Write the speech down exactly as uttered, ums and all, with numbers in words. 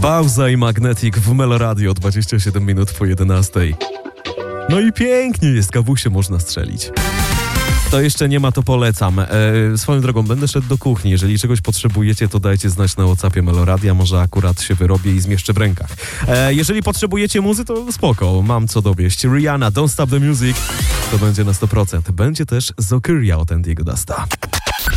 Bauza i Magnetic w Meloradio, dwadzieścia siedem minut po jedenastej. No i pięknie jest, kawusie można strzelić. To jeszcze nie ma, to polecam. E, swoją drogą, będę szedł do kuchni. Jeżeli czegoś potrzebujecie, to dajcie znać na WhatsAppie Meloradia. Może akurat się wyrobię i zmieszczę w rękach. E, jeżeli potrzebujecie muzy, to spoko. Mam co dowieść. Rihanna, Don't Stop the Music. To będzie na sto procent. Będzie też Zokyria od Andiego Dusta.